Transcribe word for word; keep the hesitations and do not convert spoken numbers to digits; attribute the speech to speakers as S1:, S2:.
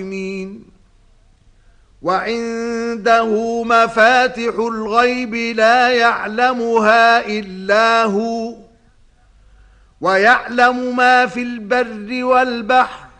S1: وعنده مفاتح الغيب لا يعلمها إلا هو ويعلم ما في البر والبحر